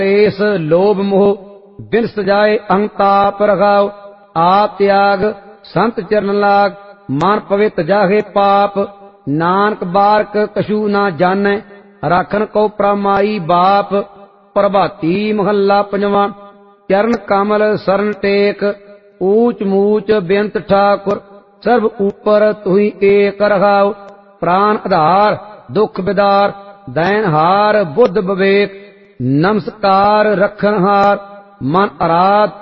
ਕਲੇਸ਼ ਲੋਭ ਮੋਹ ਬਿਨ ਸਜਾਏ ਅਹੰਤਾਪ ਰਖਾਓ। ਆਪ ਤਿਆਗ ਸੰਤ ਚਰਨ ਲਾਗ ਮਨ ਪਵੇ ਤਜਾਹੇ ਪਾਪ। ਨਾਨਕ ਬਾਰਕ ਕਛੂ ਨਾ ਜਾਣੈ ਰਾਖਨ ਕੋ ਪ੍ਰਮਾਈ ਬਾਪ। ਪ੍ਰਭਾਤੀ ਮਹੱਲਾ ਪੰਜਵਾਂ। ਚਰਨ ਕਮਲ ਸਰਨ ਟੇਕ ਊਚ ਮੂਚ ਬੇਅੰਤ ਠਾਕੁਰ। ਸਰਬ ਉਪਰ ਤੁਹੀ ਏਕ ਰਖਾਓ। ਪ੍ਰਾਨ ਆਧਾਰ ਦੁਖ ਬਿਦਾਰ ਦੈਨਹਾਰ ਬੁੱਧ ਵਿਵੇਕ। ਨਮਸਕਾਰ ਰਖਨਹਾਰ ਮਨ ਅਰਾਧ